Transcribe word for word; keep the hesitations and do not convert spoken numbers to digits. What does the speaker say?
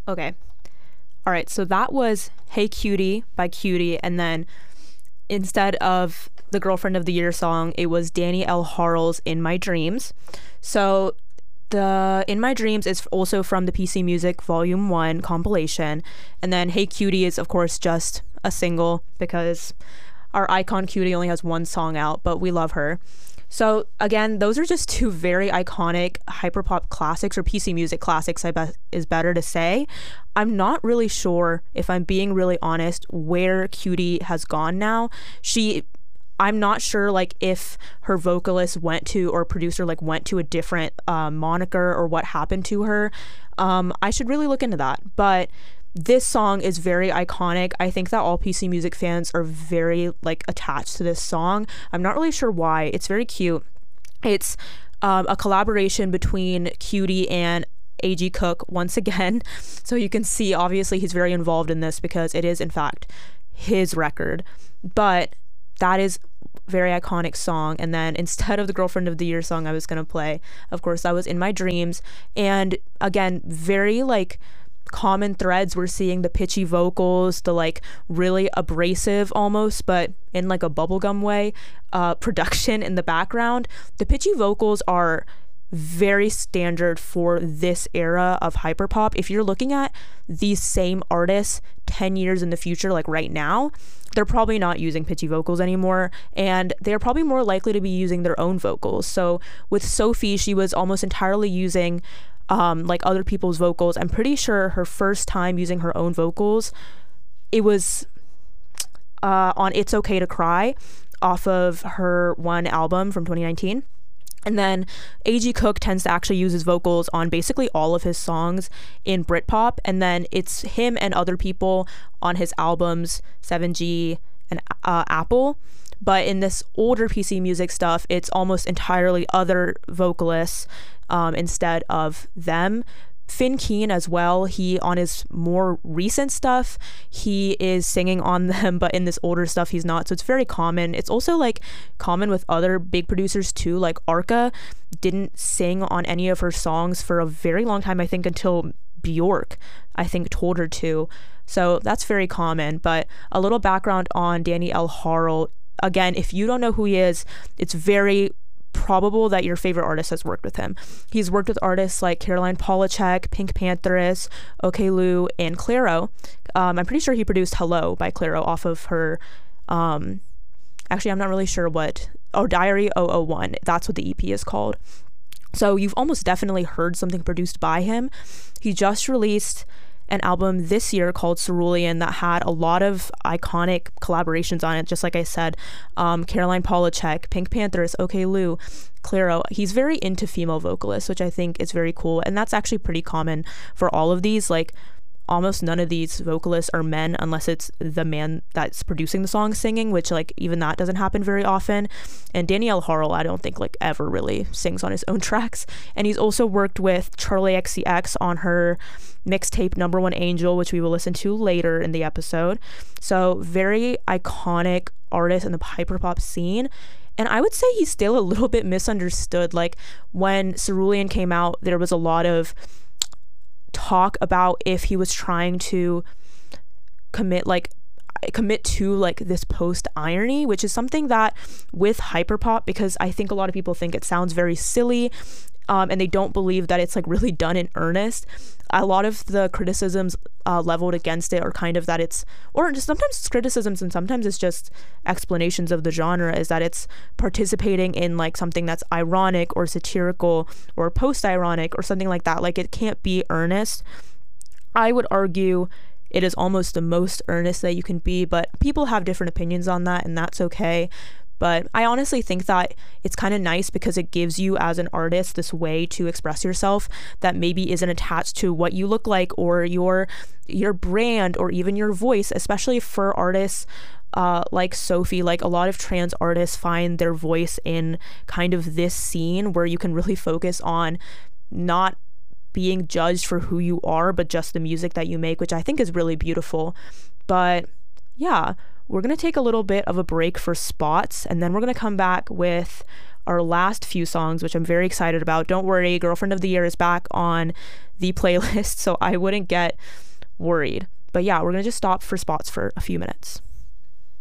Okay. All right. So that was Hey Cutie by Cutie. And then instead of the Girlfriend of the Year song, it was Danny L. Harl's In My Dreams. So the In My Dreams is also from the P C Music Volume one compilation. And then Hey Cutie is, of course, just a single because our icon Cutie only has one song out, but we love her. So again, those are just two very iconic hyperpop classics, or P C music classics, I bet is better to say. I'm not really sure, if I'm being really honest, where Cutie has gone now. She I'm not sure like if her vocalist went to, or producer like went to a different uh, moniker, or what happened to her. Um, I should really look into that. But this song is very iconic. I think that all P C music fans are very like attached to this song. I'm not really sure why. It's very cute. It's um, a collaboration between Cutie and A G Cook once again. So you can see obviously he's very involved in this because it is in fact his record. But that is very iconic song. And then instead of the Girlfriend of the Year song I was gonna play, of course, that was In My Dreams. And again, very like common threads. We're seeing the pitchy vocals, the like really abrasive almost, but in like a bubblegum way, uh, production in the background. The pitchy vocals are very standard for this era of hyperpop. If you're looking at these same artists ten years in the future, like right now, they're probably not using pitchy vocals anymore, and they're probably more likely to be using their own vocals. So with Sophie, she was almost entirely using um, like other people's vocals. I'm pretty sure her first time using her own vocals, it was uh, on It's Okay to Cry off of her one album from twenty nineteen. And then A G Cook tends to actually use his vocals on basically all of his songs in Britpop. And then it's him and other people on his albums, seven G and uh, Apple. But in this older P C music stuff, it's almost entirely other vocalists um, instead of them. Finn Keen as well, he on his more recent stuff, he is singing on them, but in this older stuff he's not. So it's very common. It's also like common with other big producers too. Like Arca didn't sing on any of her songs for a very long time, I think until Bjork I think told her to. So that's very common. But a little background on Danny L. Harl. Again, if you don't know who he is, it's very probable that your favorite artist has worked with him. He's worked with artists like Caroline Polachek, Pink Pantheress, OK Lou, and Clairo. Um, I'm pretty sure he produced Hello by Clairo off of her, um, actually I'm not really sure what, oh, Diary oh oh one, that's what the E P is called. So you've almost definitely heard something produced by him. He just released an album this year called Cerulean that had a lot of iconic collaborations on it, just like I said. um, Caroline Polachek, Pink Pantheress, OK Lou, Clairo. He's very into female vocalists, which I think is very cool, and that's actually pretty common for all of these. Like almost none of these vocalists are men unless it's the man that's producing the song singing, which like even that doesn't happen very often. And Danny L. Harl, I don't think like ever really sings on his own tracks. And he's also worked with Charlie X C X on her mixtape Number One Angel, which we will listen to later in the episode. So very iconic artist in the hyperpop scene. And I would say he's still a little bit misunderstood. Like when Cerulean came out, there was a lot of talk about if he was trying to commit like commit to like this post irony, which is something that with hyperpop, because I think a lot of people think it sounds very silly, um, and they don't believe that it's like really done in earnest. A lot of the criticisms uh, leveled against it are kind of that it's, or just sometimes it's criticisms and sometimes it's just explanations of the genre, is that it's participating in like something that's ironic or satirical or post-ironic or something like that. Like it can't be earnest. I would argue it is almost the most earnest that you can be, but people have different opinions on that, and that's okay. But I honestly think that it's kind of nice because it gives you as an artist this way to express yourself that maybe isn't attached to what you look like or your your brand or even your voice, especially for artists uh, like Sophie. Like a lot of trans artists find their voice in kind of this scene where you can really focus on not being judged for who you are, but just the music that you make, which I think is really beautiful. But yeah, we're going to take a little bit of a break for spots, and then we're going to come back with our last few songs, which I'm very excited about. Don't worry, Girlfriend of the Year is back on the playlist, so I wouldn't get worried. But yeah, we're gonna just stop for spots for a few minutes.